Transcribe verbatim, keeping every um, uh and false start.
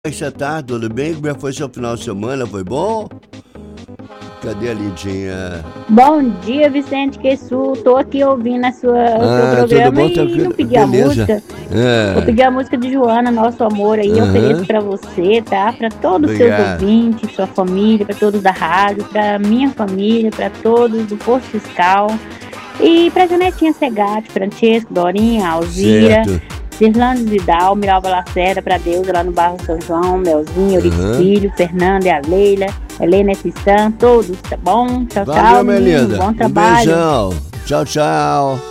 Como é que você tá? Tudo bem? Como é que foi seu final de semana? Foi bom? Cadê a Lidinha? Bom dia, Vicente Quessu. Tô aqui ouvindo a sua, o seu Ah, tudo programa bom? e não Tranquilo? pedi a Beleza. música. Vou É. pedir a música de Joana, Nosso Amor aí. Eu ofereço Aham. pra você, tá? Pra todos os seus Obrigado. ouvintes, sua família, pra todos da rádio, pra minha família, pra todos do Posto Fiscal. E pra Janetinha Segatti, Francesco, Dorinha, Alzira, Certo. Cirlando Vidal, Miralva Lacerda, pra Deus, lá no bairro São João, Melzinho, Eurico Aham. Filho, Fernanda e a Leila, Helena Fissan, todos, tá bom? Tchau, Valeu, tchau, minha menino. linda. Bom Um trabalho. beijão. Tchau, tchau.